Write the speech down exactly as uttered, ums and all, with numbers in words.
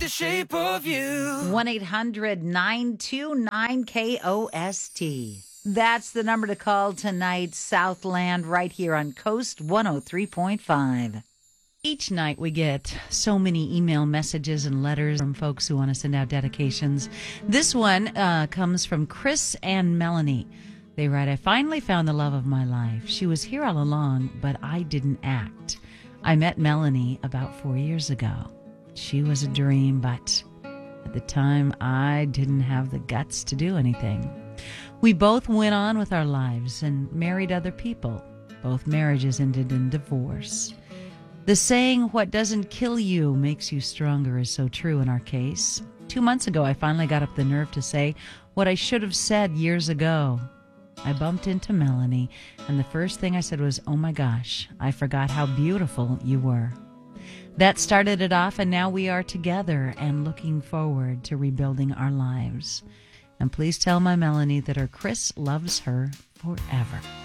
shape of you. one eight hundred nine two nine K O S T. That's the number to call tonight, Southland, right here on Coast one oh three point five. Each night we get so many email messages and letters from folks who want to send out dedications. This one uh, comes from Chris and Melanie. They write, I finally found the love of my life. She was here all along, but I didn't act. I met Melanie about four years ago. She was a dream, but at the time I didn't have the guts to do anything. We both went on with our lives and married other people. Both marriages ended in divorce. The saying, what doesn't kill you makes you stronger, is so true in our case. Two months ago, I finally got up the nerve to say what I should have said years ago. I bumped into Melanie, and the first thing I said was, oh my gosh, I forgot how beautiful you were. That started it off, and now we are together and looking forward to rebuilding our lives. And please tell my Melanie that her Chris loves her forever.